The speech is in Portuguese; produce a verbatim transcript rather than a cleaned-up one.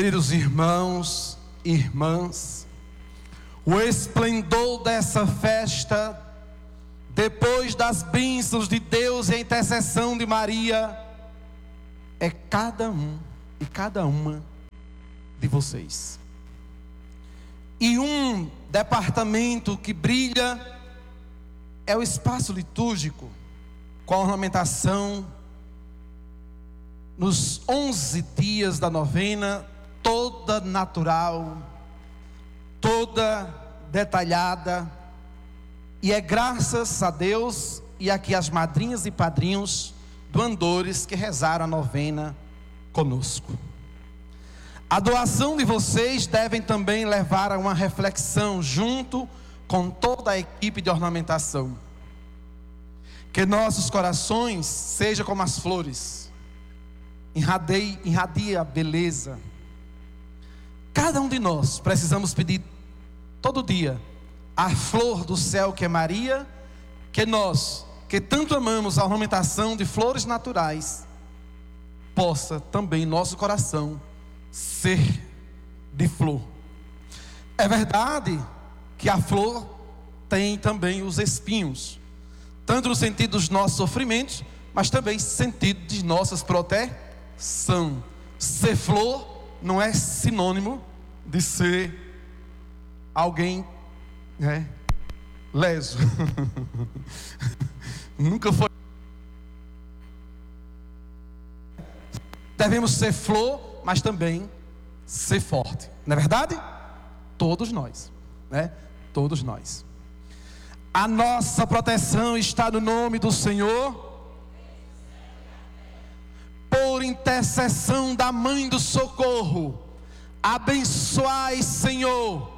Queridos irmãos e irmãs, o esplendor dessa festa, depois das bênçãos de Deus e a intercessão de Maria, é cada um e cada uma de vocês. E um departamento que brilha é o espaço litúrgico, com a ornamentação nos onze dias da novena, toda natural, toda detalhada. E é graças a Deus e aqui as madrinhas e padrinhos do Andores que rezaram a novena conosco. A doação de vocês devem também levar a uma reflexão junto com toda a equipe de ornamentação. Que nossos corações sejam como as flores, irradie, irradia a beleza. Cada um de nós precisamos pedir todo dia a flor do céu que é Maria, que nós, que tanto amamos a ornamentação de flores naturais, possa também nosso coração ser de flor. É verdade que a flor tem também os espinhos, tanto no sentido dos nossos sofrimentos, mas também no sentido de nossas proteção. Ser flor não é sinônimo de ser alguém, né, leso. Nunca foi. Devemos ser flor, mas também ser forte, não é verdade? Todos nós, né? Todos nós. A nossa proteção está no nome do Senhor. Por intercessão da Mãe do Socorro, abençoai, Senhor,